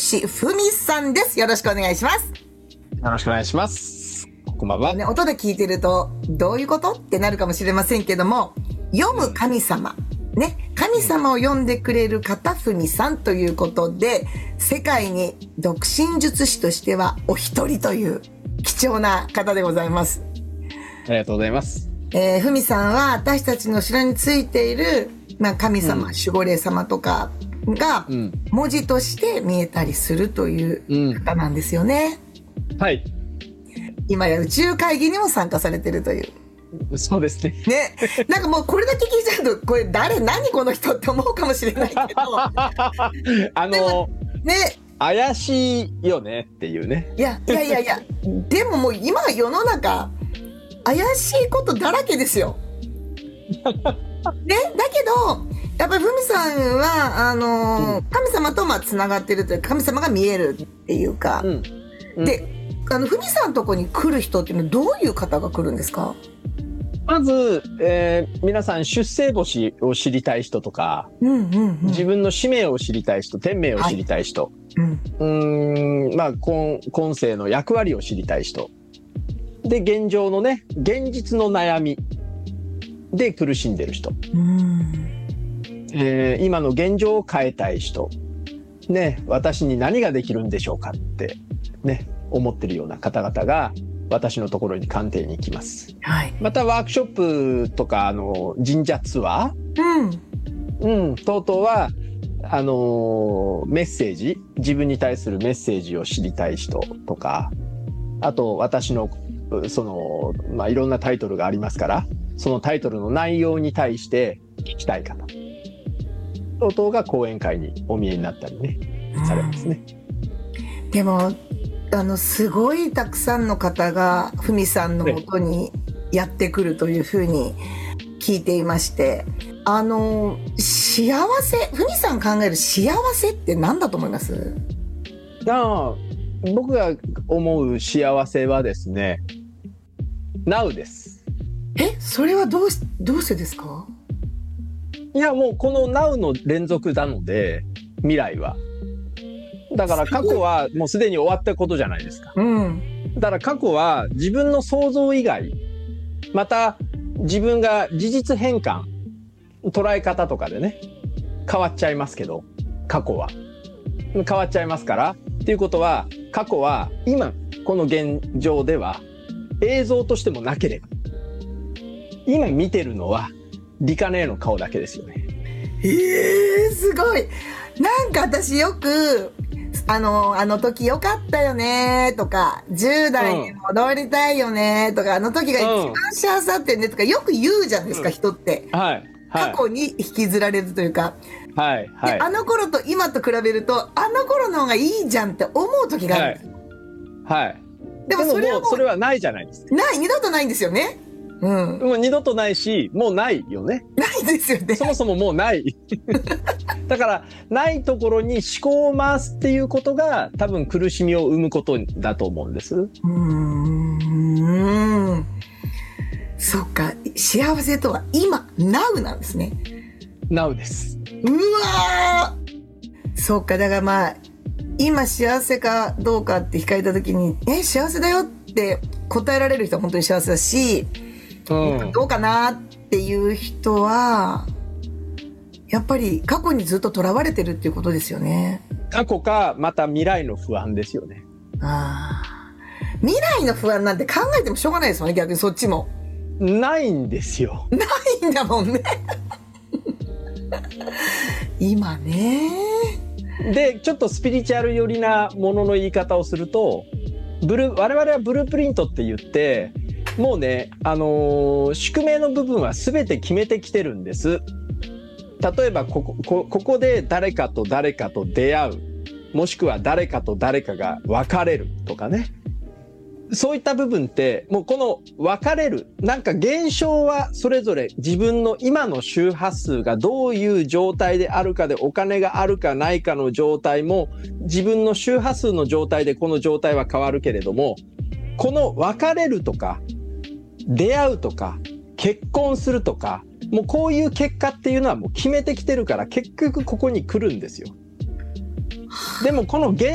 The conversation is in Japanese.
師ふみさんです。よろしくお願いします。 よろしくお願いします。こんばんは。 音で聞いてるとどういうことってなるかもしれませんけども、読む神様ね、神様を読んでくれる方、ふみさんということで、世界に独身術師としてはお一人という貴重な方でございます。 ありがとうございます。 ふみさんは私たちの後ろについている、神様、守護霊様とかが文字として見えたりするという方なんですよね。 はい。 今や宇宙会議にも参加されてるという。 そうですね。 ね、なんかもうこれだけ聞いちゃうと、これ何この人って思うかもしれないけど。ね。 怪しいよねっていうね。 いや、でももう今世の中、怪しいことだらけですよ。ね、だけど、やっぱりふみさんは、神様とつながってるというか、神様が見えるっていうか、で、ふみさんのとこに来る人っていうのはどういう方が来るんですか？ まず、皆さん出世星を知りたい人とか、自分の使命を知りたい人、天命を知りたい人、今世の役割を知りたい人で、現状のね、現実の悩みで苦しんでる人、今の現状を変えたい人ね、私に何ができるんでしょうかってね、思ってるような方々が私のところに鑑定に行きます。 はい、 またワークショップとか神社ツアー、等々はメッセージ、自分に対するメッセージを知りたい人とか、あと私のいろんなタイトルがありますから、そのタイトルの内容に対して聞きたい方等々が講演会にお見えになったりね、されますね。 でもすごいたくさんの方がふみさんのもとにやってくるというふうに聞いていまして、幸せ、ふみさん考える幸せって何だと思います？ 僕が思う幸せはですね、Now です。 それはどうしてですか？ いや、もうこの Now の連続なので、未来は。だから過去はもうすでに終わったことじゃないですか。だから過去は自分の想像以外、また自分が事実変換、捉え方とかでね、変わっちゃいますけど、過去は変わっちゃいますから、っていうことは過去は今この現状では映像としてもなければ、今見てるのはリカネの顔だけですよね。 すごい。なんか私よくあの時よかったよねとか、10代に戻りたいよねとか、あの時が一番幸せだったよねとかよく言うじゃないですか、人って。過去に引きずられるというか、あの頃と今と比べると、あの頃の方がいいじゃんって思う時があるんですよ。でもそれはないじゃないですか。 二度とないんですよね。 もう二度とないし、もうないよね。 ないですよね。 そもそももうない。だからないところに思考を回すっていうことが多分苦しみを生むことだと思うんです。 そっか、幸せとは今 Now なんですね。 Now です。 うわー、そっか。だから今幸せかどうかって聞かれた時に幸せだよって答えられる人は本当に幸せだし、どうかなっていう人はやっぱり過去にずっととらわれてるっていうことですよね。 過去かまた未来の不安ですよね。 未来の不安なんて考えてもしょうがないですもんね。逆にそっちもないんですよ。 ないんだもんね。今ね。 でちょっとスピリチュアル寄りなものの言い方をすると、我々はブループリントって言って、もうね、宿命の部分は全て決めてきてるんです。例えばここで誰かと誰かと出会う、もしくは誰かと誰かが別れるとかね、そういった部分ってもうこの別れる、なんか現象はそれぞれ自分の今の周波数がどういう状態であるかで、お金があるかないかの状態も自分の周波数の状態でこの状態は変わるけれども、この別れるとか出会うとか結婚するとか、もうこういう結果っていうのはもう決めてきてるから、結局ここに来るんですよ。でもこの現